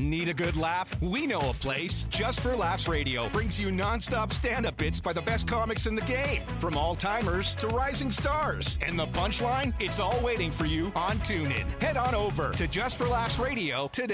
Need a good laugh? We know a place. Just for Laughs Radio brings you nonstop stand-up bits by the best comics in the game, from all-timers to rising stars. And the punchline? It's all waiting for you on TuneIn. Head on over to Just for Laughs Radio today.